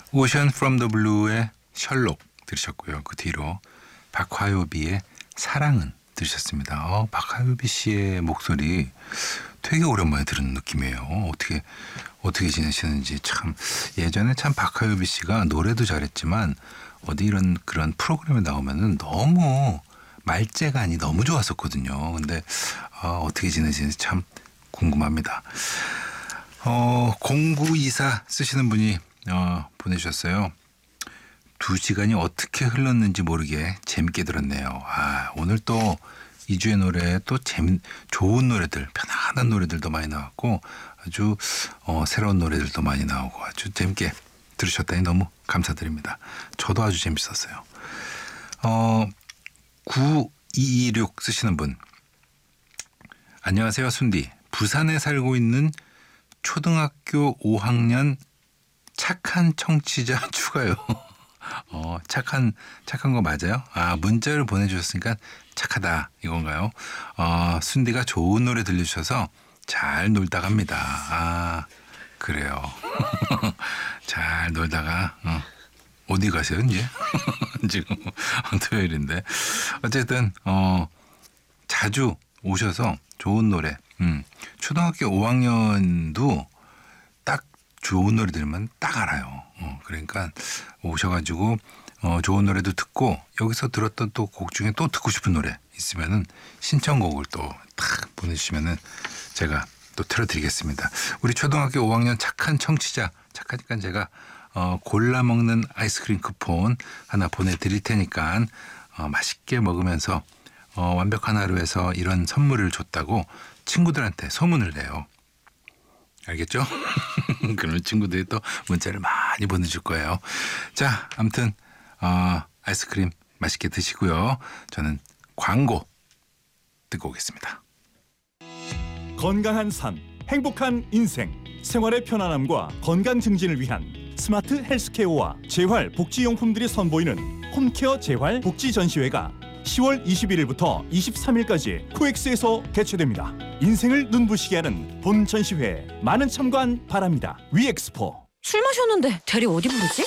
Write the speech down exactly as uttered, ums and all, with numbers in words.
오션 프롬 더 블루의 셜록 들으셨고요. 그 뒤로 박화요비의 사랑은 들으셨습니다. 어, 박화요비 씨의 목소리 되게 오랜만에 들은 느낌이에요. 어떻게 어떻게 지내시는지 참 예전에 참 박화요비 씨가 노래도 잘했지만 어디 이런 그런 프로그램에 나오면은 너무 말재간이 너무 좋았었거든요. 근데 어, 어떻게 지내시는지 참 궁금합니다. 어, 공구이사 쓰시는 분이 어, 보내주셨어요. 두 시간이 어떻게 흘렀는지 모르게 재밌게 들었네요. 아, 오늘 또 이 주의 노래 또 재밌, 좋은 노래들, 편안한 노래들도 많이 나왔고 아주 어, 새로운 노래들도 많이 나오고 아주 재밌게 들으셨다니 너무 감사드립니다. 저도 아주 재밌었어요. 어, 구이이육 쓰시는 분. 안녕하세요, 순디. 부산에 살고 있는 초등학교 오 학년 착한 청취자 추가요. 어, 착한, 착한 거 맞아요? 아, 문자를 보내주셨으니까 착하다, 이건가요? 어, 순디가 좋은 노래 들려주셔서 잘 놀다 갑니다. 아, 그래요. 잘 놀다가, 어, 어디 가세요, 이제? 지금 토요일인데. 어쨌든, 어, 자주 오셔서 좋은 노래, 음, 초등학교 오 학년도 딱 좋은 노래 들으면 딱 알아요. 어, 그러니까 오셔가지고 어, 좋은 노래도 듣고 여기서 들었던 또 곡 중에 또 듣고 싶은 노래 있으면은 신청곡을 또 딱 보내주시면은 제가 또 틀어드리겠습니다. 우리 초등학교 오 학년 착한 청취자 착하니까 제가 어, 골라 먹는 아이스크림 쿠폰 하나 보내드릴 테니까 어, 맛있게 먹으면서 어, 완벽한 하루에서 이런 선물을 줬다고 친구들한테 소문을 내요. 알겠죠? 그러면 친구들이 또 문자를 많이 보내줄 거예요. 자, 아무튼 어, 아이스크림 맛있게 드시고요. 저는 광고 듣고 오겠습니다. 건강한 삶, 행복한 인생, 생활의 편안함과 건강 증진을 위한 스마트 헬스케어와 재활 복지용품들이 선보이는 홈케어 재활 복지 전시회가 시월 이십일일부터 이십삼일까지 코엑스에서 개최됩니다. 인생을 눈부시게 하는 본 전시회에 많은 참관 바랍니다. 위엑스포. 술 마셨는데 대리 어디 부르지?